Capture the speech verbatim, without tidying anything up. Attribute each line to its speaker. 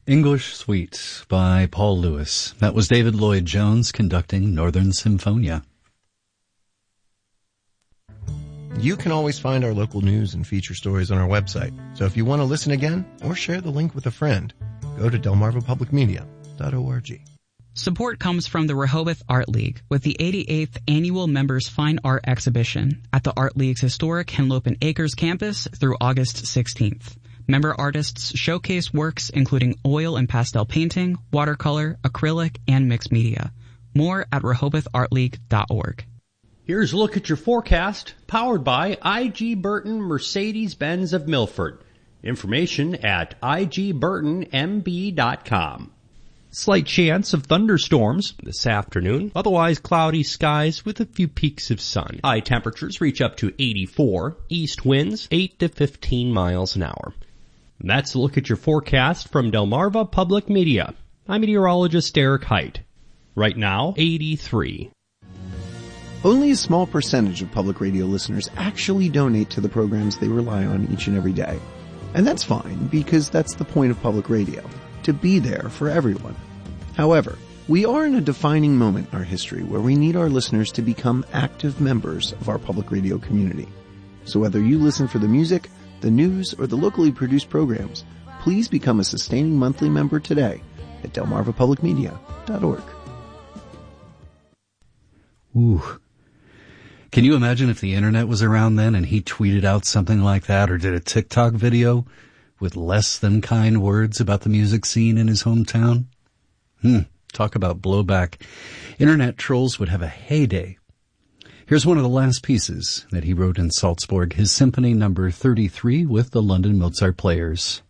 Speaker 1: English Suite by Paul Lewis. That was David Lloyd Jones conducting Northern Symphonia.
Speaker 2: You can always find our local news and feature stories on our website. So if you want to listen again or share the link with a friend, go to delmarva public media dot org.
Speaker 3: Support comes from the Rehoboth Art League with the eighty-eighth Annual Members Fine Art Exhibition at the Art League's historic Henlopen Acres campus through August sixteenth. Member artists showcase works including oil and pastel painting, watercolor, acrylic, and mixed media. More at rehoboth art league dot org.
Speaker 4: Here's a look at your forecast, powered by I G. Burton Mercedes-Benz of Milford. Information at I G burton M B dot com. Slight chance of thunderstorms this afternoon. Otherwise cloudy skies with a few peaks of sun. High temperatures reach up to eighty-four. East winds eight to fifteen miles an hour. And that's a look at your forecast from Delmarva Public Media. I'm meteorologist Derek Height. Right now, eighty-three.
Speaker 5: Only a small percentage of public radio listeners actually donate to the programs they rely on each and every day. And that's fine, because that's the point of public radio, to be there for everyone. However, we are in a defining moment in our history where we need our listeners to become active members of our public radio community. So whether you listen for the music, the news, or the locally produced programs, please become a sustaining monthly member today at delmarva public media dot org.
Speaker 1: Ooh. Can you imagine if the internet was around then and he tweeted out something like that or did a TikTok video with less than kind words about the music scene in his hometown? Hmm. Talk about blowback. Internet trolls would have a heyday. Here's one of the last pieces that he wrote in Salzburg, his Symphony Number thirty-three with the London Mozart Players.